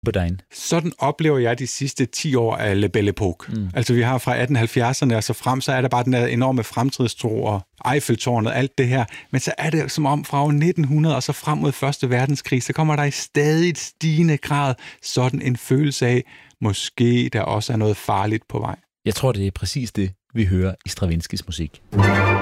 på dagen. Sådan oplever jeg de sidste 10 år af La Belle Époque. Altså vi har fra 1870'erne og så frem, så er der bare den der enorme fremtidstro og Eiffeltårnet og alt det her. Men så er det som om fra år 1900 og så frem mod 1. verdenskrig, så kommer der i stadig stigende grad sådan en følelse af, måske der også er noget farligt på vej. Jeg tror, det er præcis det, vi hører i Stravinskys musik.